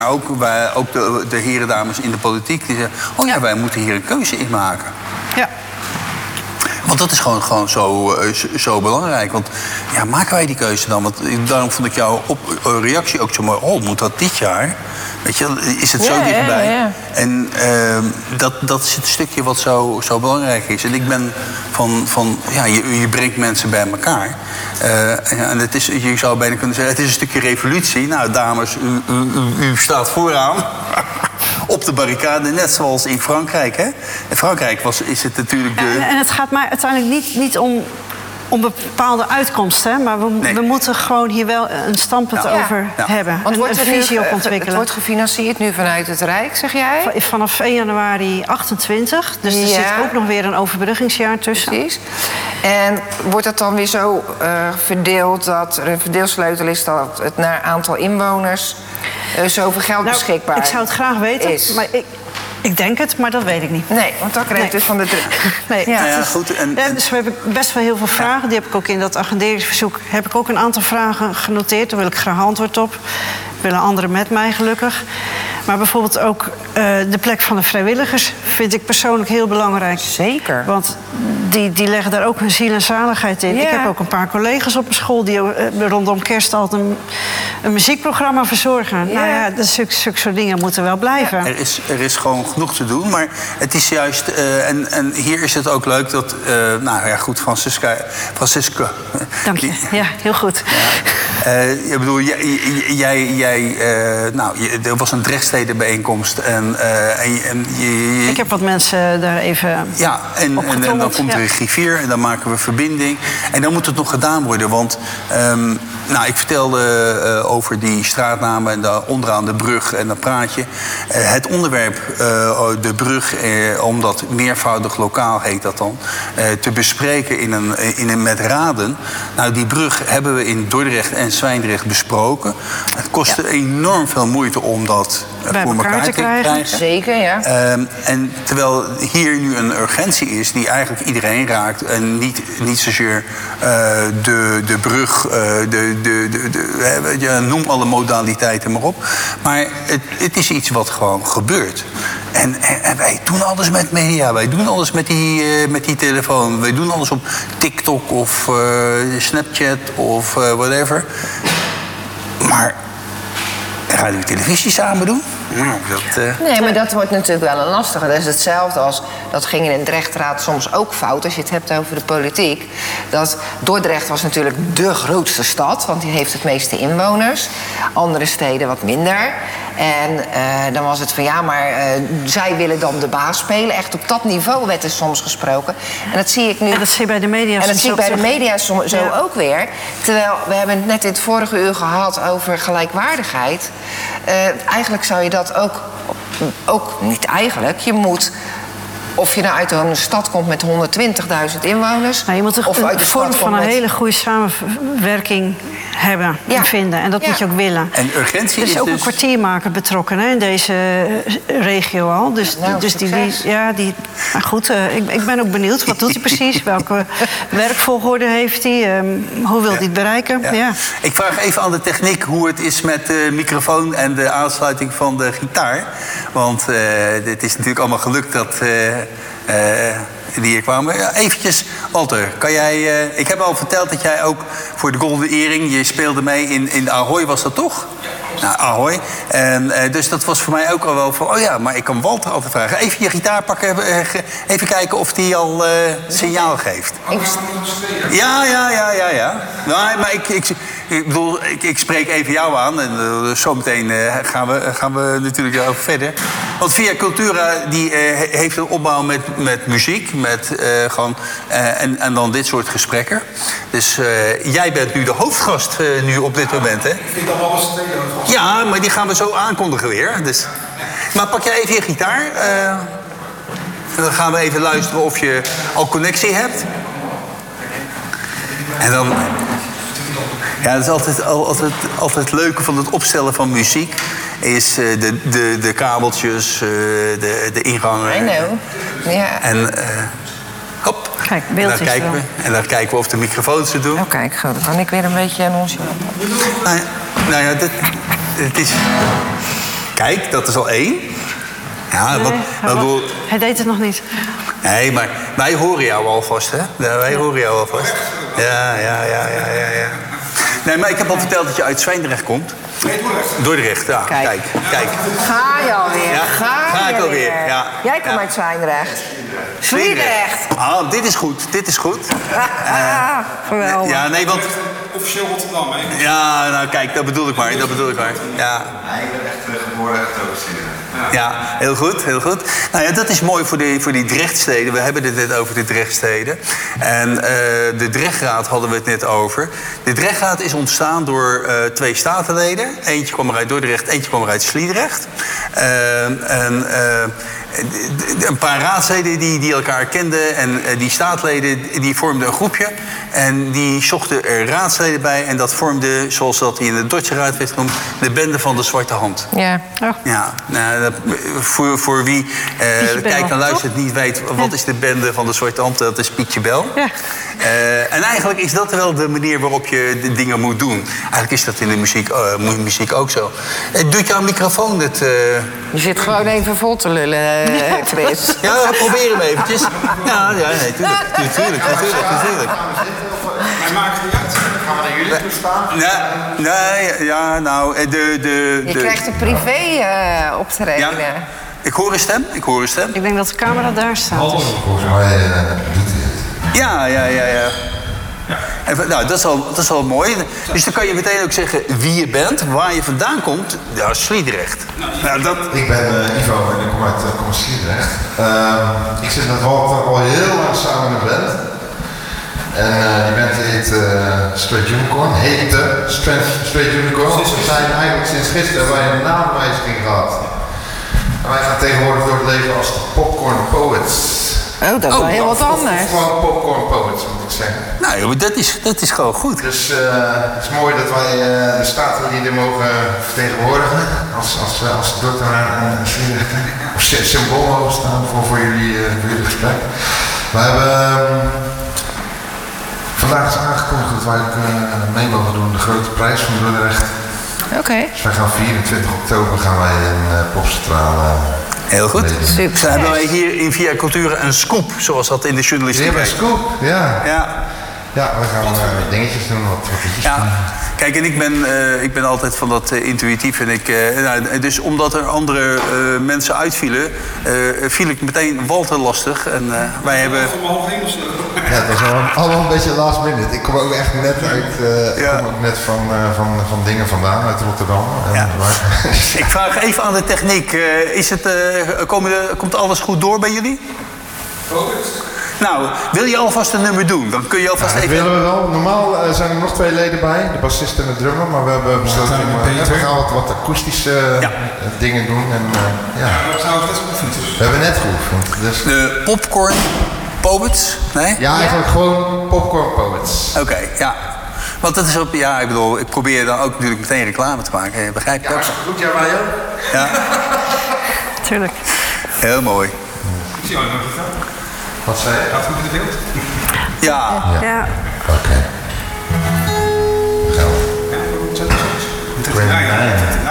ook de heren, dames in de politiek, die zeggen, oh ja, wij moeten hier een keuze in maken. Ja. Want dat is gewoon zo belangrijk. Want ja, maken wij die keuze dan? Want daarom vond ik jouw reactie ook zo mooi. Oh, moet dat dit jaar? Weet je, is het zo dichtbij? Ja. En dat is het stukje wat zo belangrijk is. En ik ben van ja, je brengt mensen bij elkaar. En het is, je zou bijna kunnen zeggen, het is een stukje revolutie. Nou, dames, u staat vooraan. Op de barricade, net zoals in Frankrijk. Hè? In Frankrijk is het natuurlijk de... En het gaat maar uiteindelijk niet om bepaalde uitkomsten. Hè? Maar we moeten gewoon hier wel een standpunt over hebben. Want een visie op ontwikkelen. Het wordt gefinancierd nu vanuit het Rijk, zeg jij? Vanaf 1 januari 28. Dus er zit ook nog weer een overbruggingsjaar tussen. Precies. En wordt het dan weer zo verdeeld dat er een verdeelsleutel is dat het naar aantal inwoners zoveel geld beschikbaar is? Ik zou het graag weten, maar ik denk het, maar dat weet ik niet. Nee, want dat krijg ik dus van de... Nee. Ja, goed. Dus we hebben best wel heel veel vragen. Die heb ik ook in dat agenderingsverzoek. Heb ik ook een aantal vragen genoteerd. Daar wil ik graag antwoord op. Willen anderen met mij gelukkig. Maar bijvoorbeeld ook de plek van de vrijwilligers vind ik persoonlijk heel belangrijk. Zeker. Want die leggen daar ook hun ziel en zaligheid in. Ja. Ik heb ook een paar collega's op mijn school die rondom kerst altijd een muziekprogramma verzorgen. Ja. Nou ja, zulke soort dingen moeten wel blijven. Ja, er is gewoon genoeg te doen, maar het is juist... en hier is het ook leuk dat... nou ja, goed, Francisca... Dank je. Ja, heel goed. Ja. Ik bedoel, er was een Drechtstedenbijeenkomst en ik heb wat mensen daar even ja, en dan komt er een griffier en dan maken we verbinding. En dan moet het nog gedaan worden, want... ik vertelde over die straatnamen en daar onderaan de brug en dat praatje. Het onderwerp, de brug, omdat meervoudig lokaal heet dat dan... te bespreken met raden. Nou, die brug hebben we in Dordrecht en Zwijndrecht besproken. Het kostte enorm veel moeite om dat bij voor elkaar te krijgen. Zeker, ja. En terwijl hier nu een urgentie is die eigenlijk iedereen raakt... en niet zozeer de brug, noem alle modaliteiten maar op. Maar het is iets wat gewoon gebeurt. En wij doen alles met media. Wij doen alles met die telefoon. Wij doen alles op TikTok of Snapchat of whatever. Maar radio en televisie samen doen? Nou, Nee, maar dat wordt natuurlijk wel een lastige. Dat is hetzelfde als, dat ging in de Drechtraad soms ook fout... als je het hebt over de politiek. Dat Dordrecht was natuurlijk de grootste stad... want die heeft het meeste inwoners. Andere steden wat minder. En dan was het van zij willen dan de baas spelen. Echt op dat niveau werd er soms gesproken. En dat zie ik nu... En dat zie je bij de media en dat zie ik bij de media zo ook weer. Terwijl, we hebben het net in het vorige uur gehad over gelijkwaardigheid. Eigenlijk zou je dat ook niet eigenlijk. Je moet... Of je nou uit een stad komt met 120.000 inwoners... Nou, je moet of uit een vorm van een hele goede samenwerking hebben en vinden. En dat moet je ook willen. En urgentie is ook een kwartiermaker betrokken in deze regio al. Dus, maar goed, ik ben ook benieuwd. Wat doet hij precies? Welke werkvolgorde heeft hij? Hoe wil hij het bereiken? Ja. Ja. Ik vraag even aan de techniek hoe het is met de microfoon... en de aansluiting van de gitaar. Want het is natuurlijk allemaal gelukt dat... die hier kwamen. Ja, eventjes, Walter, kan jij... ik heb al verteld dat jij ook voor de Golden Earring... je speelde mee in de Ahoy, was dat toch? Nou, Ahoy. En, dus dat was voor mij ook al wel van... oh ja, maar ik kan Walter altijd vragen. Even je gitaar pakken, even kijken of die al signaal geeft. Ja. Nou, maar ik bedoel, ik spreek even jou aan. En zometeen gaan we natuurlijk over verder. Want Via Cultura die heeft een opbouw met muziek. En dan dit soort gesprekken. Dus jij bent nu de hoofdgast nu op dit moment, hè? Ik vind dat alles tweede. Ja, maar die gaan we zo aankondigen weer. Dus. Maar pak jij even je gitaar. Dan gaan we even luisteren of je al connectie hebt. En dan... Ja, dat is altijd het leuke van het opstellen van muziek. Is de kabeltjes, de ingangen. I know. Ja. En hop. Kijk, beeldjes en dan kijken we of de microfoons het doen. Oh, kijk, goed. Dan kan ik weer een beetje nonchalant. Nou ja, het is... Kijk, dat is al 1. Ja, Nee, hij deed het nog niet. Nee, maar wij horen jou alvast, hè? Ja, wij horen jou alvast. Ja. Nee, maar ik heb al verteld dat je uit Zwijndrecht komt. Nee, Dordrecht. Dordrecht, ja. Kijk. Ga je alweer? Ja, ga ik je alweer, weer? ja. Jij komt uit Zwijndrecht. Sliedrecht. Ah, dit is goed. Geweldig. Ja, nee, want... Officieel Rotterdam, hè? Ja, nou kijk, dat bedoel ik maar. Ja. Nee, ik ben echt geboren uit Oost-Sliedrecht. Ja, heel goed. Nou ja, dat is mooi voor die Drechtsteden. We hebben het net over de Drechtsteden. En de Drechtraad hadden we het net over. De Drechtraad is ontstaan door 2 statenleden. Eentje kwam er uit Dordrecht, eentje kwam er uit Sliedrecht. Een paar raadsleden die elkaar kenden. En die staatleden die vormden een groepje. En die zochten er raadsleden bij. En dat vormde, zoals dat in de Dordtse Raad werd genoemd, de bende van de Zwarte Hand. Ja. Ja, nou, voor wie kijkt en luistert niet weet, wat is de bende van de Zwarte Hand? Dat is Pietje Bel. Ja. En eigenlijk is dat wel de manier waarop je de dingen moet doen. Eigenlijk is dat in de muziek ook zo. Doet jouw microfoon het? Je zit gewoon even vol te lullen, Chris. Ja, probeer hem eventjes. Ja, nee, tuurlijk. Hij maakt het niet uit. Gaan we naar jullie toe staan? Je krijgt een privé optreden. Ja. Ik hoor een stem. Ik denk dat de camera daar staat. Volgens mij doet hij het. Ja. En, nou, dat is al mooi. Dus dan kan je meteen ook zeggen wie je bent, waar je vandaan komt. Ja, Sliedrecht. Nou, dat... Ik ben Ivo en ik kom uit Sliedrecht. Ik zit met Walter al heel lang samen in een band. En die band heet Straight Unicorn. Straight Unicorn. We zijn eigenlijk sinds gisteren hebben wij een naamwijziging gehad. En wij gaan tegenwoordig door het leven als de Popcorn Poets. Oh, dat is wel heel wat anders. Of gewoon Popcorn Poets, moet ik zeggen. Nou, joh, dat is gewoon goed. Dus het is mooi dat wij de statenlieden mogen vertegenwoordigen. Als dokter en Sliedrecht. Of symbool mogen staan voor jullie gesprek. We hebben... Vandaag is aangekondigd dat wij ook mee mogen doen de grote prijs van Dordrecht. Oké. Dus wij gaan 24 oktober gaan wij in Popcentraal. Heel goed. Super. Ze hebben wij hier in Via Cultura een scoop, zoals dat in de journalistiek Een scoop, ja. Ja, we gaan dingetjes doen, wat liedjes doen. Kijk, en ik ben altijd van dat intuïtief. En dus omdat er andere mensen uitvielen, viel ik meteen Walter lastig. En wij hebben... Ja, dat was allemaal een beetje last minute. Ik kom ook echt net van dingen vandaan, uit Rotterdam. Ja. Ik vraag even aan de techniek. Komt alles goed door bij jullie? Nou, wil je alvast een nummer doen? Dan kun je alvast dat even... willen we wel. Normaal zijn er nog 2 leden bij, de bassist en de drummer. Maar we hebben besloten we gaan wat akoestische dingen doen. En, we hebben net geoefend. Dus... De Popcorn Poets? Nee? Ja, eigenlijk gewoon Popcorn Poets. Oké, ja. Want dat is op... Ja, ik bedoel, ik probeer dan ook natuurlijk meteen reclame te maken. Begrijp je dat? Ja, goed, ja, wij ook. Ja. Tuurlijk. Heel mooi. Ik zie jou nog niet. Wat zei je? Gaat goed in de beeld? Ja. Ja. Oké. Gaan we. Ja, 29.